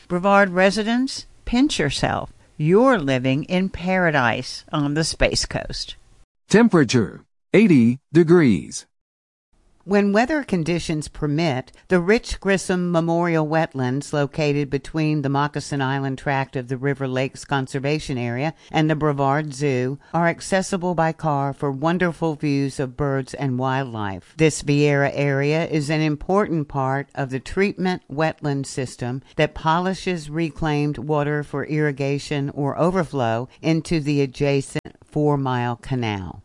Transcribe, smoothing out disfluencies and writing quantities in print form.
Brevard residents, pinch yourself. You're living in paradise on the Space Coast. Temperature, 80 degrees. When weather conditions permit, the Rich Grissom Memorial Wetlands, located between the Moccasin Island tract of the River Lakes Conservation Area and the Brevard Zoo, are accessible by car for wonderful views of birds and wildlife. This Viera area is an important part of the treatment wetland system that polishes reclaimed water for irrigation or overflow into the adjacent 4-mile canal.